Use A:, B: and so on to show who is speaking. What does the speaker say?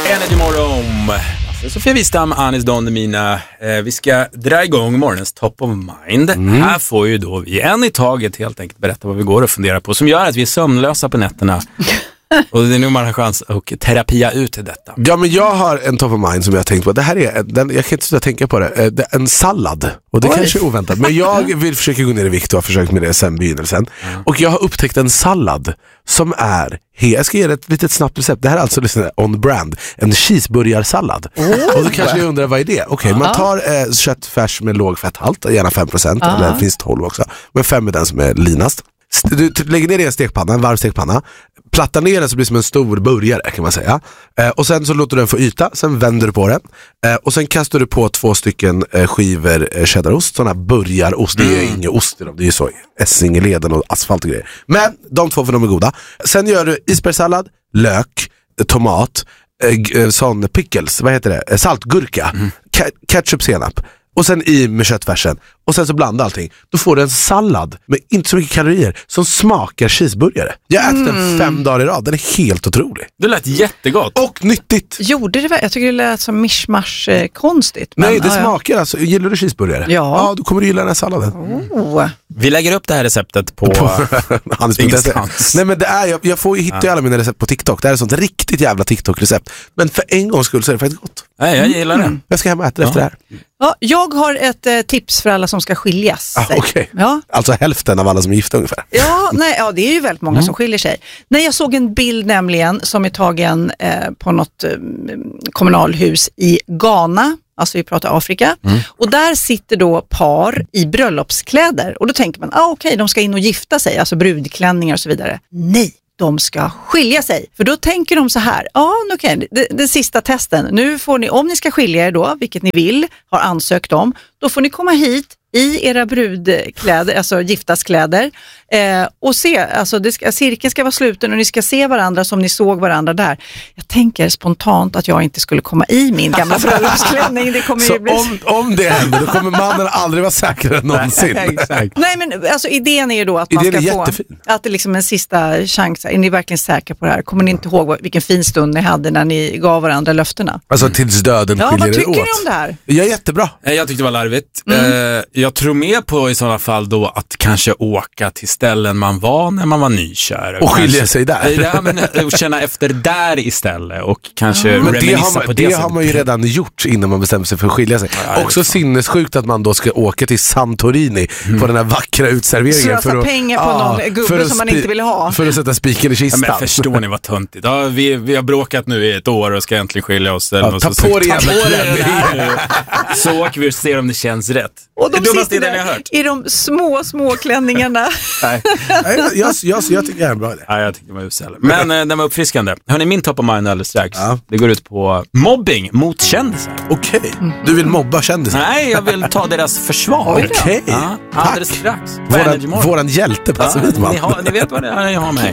A: Energy Morgon. Sofia Wistam, Anis Don Demina. Vi ska dra igång morgonens top of mind. Här får ju då vi en i taget helt enkelt berätta vad vi går och funderar på som gör att vi är sömnlösa på nätterna. Och det är nu man har chans att terapia ut till detta.
B: Ja, men jag har en top of mind som jag har tänkt på. Det här är, jag kan inte sluta tänka på det. En sallad. Och det kanske är oväntat. Men jag vill försöka gå ner i vikt och har försökt med det sen begynnelsen. Och jag har upptäckt en sallad som är... Jag ska ge ett litet snabbt recept. Det här är alltså on brand. En cheeseburgarsallad. Och då kanske jag undrar, vad är det? Okej, man tar köttfärs med låg fetthalt. Gärna 5%. Eller det finns 12 också. Men 5 är den som är linast. Du lägger ner det i en stekpanna, en varm stekpanna. Plattar ner den så blir det som en stor burgare kan man säga. Och sen så låter du den få yta. Sen vänder du på den. Och sen kastar du på 2 stycken skivor cheddarost. Sådana burgarost. Det är ingen ost i dem. Det är ju så Essingeleden och asfalt och grejer. Men de 2 för de är goda. Sen gör du isbergssallad, lök, tomat, sån pickles, vad heter det? Saltgurka, ketchup, senap. Och sen i med köttfärsen. Och sen så blanda allting. Då får du en sallad med inte så mycket kalorier som smakar cheeseburgare. Jag äter den 5 dagar i rad. Den är helt otrolig.
A: Det lät jättegott.
B: Och nyttigt.
C: Gjorde det väl? Jag tycker det lät som mishmash konstigt.
B: Nej, det smakar alltså. Gillar du cheeseburgare?
C: Ja.
B: Då kommer du gilla den här salladen.
A: Vi lägger upp det här receptet på
B: Hans.se. Nej, men det är, jag får ju hitta alla mina recept på TikTok. Det här är sånt riktigt jävla TikTok-recept. Men för en gångs skull så är det faktiskt gott.
A: Nej, jag gillar det.
B: Jag ska hem och äta efter det här.
C: Ja, jag har ett tips för alla som ska skiljas.
B: Okej.
C: Ja.
B: Alltså hälften av alla som är gifta ungefär.
C: Ja, det är ju väldigt många som skiljer sig. Nej, jag såg en bild nämligen som är tagen på något kommunalhus i Ghana. Alltså vi pratar Afrika. Och där sitter då par i bröllopskläder. Och då tänker man, okej, de ska in och gifta sig. Alltså brudklänningar och så vidare. Nej, de ska skilja sig. För då tänker de så här, okej, den sista testen. Nu får ni, om ni ska skilja er då, vilket ni vill, har ansökt om, då får ni komma hit i era brudkläder, alltså giftaskläder, och se, alltså cirkeln ska vara sluten och ni ska se varandra som ni såg varandra där. Jag tänker spontant att jag inte skulle komma i min gamla bröllopsklänning. Det kommer
B: så
C: ju bli...
B: om det händer, då kommer mannen aldrig vara säkrare än någonsin.
C: Nej, men alltså idén är ju då att man ska få att det liksom en sista chans. Är ni verkligen säkra på det här? Kommer ni inte ihåg vilken fin stund ni hade när ni gav varandra löftena?
B: Alltså tills döden skiljer er åt.
C: Vad tycker ni om det här?
B: Ja, jättebra.
A: Jag tyckte det var larvigt. Jag tror med på i sådana fall då att kanske åka till ställen man var när man var nykär.
B: Och skilja sig där.
A: Ja, men och känna efter där istället och kanske reminissa på det.
B: Det har man ju redan gjort innan man bestämmer sig för att skilja sig. Också sinnessjukt att man då ska åka till Santorini på den här vackra utserveringen.
C: Slösa pengar på någon gubbe som man inte vill ha.
B: För att sätta spiken i kistan.
A: Men förstår ni vad töntigt? Ja, vi har bråkat nu i 1 år och ska äntligen skilja oss.
B: Ta på det jävla
A: så åker vi och ser om det känns rätt.
C: Och de sitter där i de små klänningarna.
B: Nej, jag tycker det är en bra idé.
A: Ja, jag tycker det var usel. Men den var uppfriskande. Hörrni, min top of mind alldeles strax. Det går ut på mobbing mot kändisar.
B: Okej. Du vill mobba kändisar?
A: Nej, jag vill ta deras försvar.
B: Okej.
A: Alldeles strax.
B: Våran hjälte passar hit, man.
A: Ni vet vad det är jag har med.